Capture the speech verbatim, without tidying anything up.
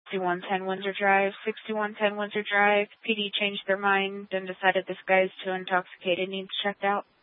sixty-one ten Windsor Drive. sixty-one ten Windsor Drive. P D changed their mind and decided this guy's too intoxicated, needs checked out.